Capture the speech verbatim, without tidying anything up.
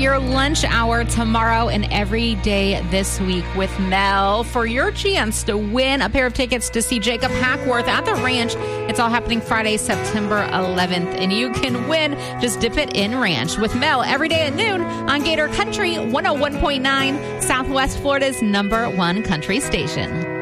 your lunch hour tomorrow and every day this week with Mel for your chance to win a pair of tickets to see Jacob Hackworth at the Ranch. It's all happening Friday, September eleventh, and you can win. Just dip it in Ranch with Mel every day at noon on Gator Country one oh one point nine, Southwest Florida's number one country station.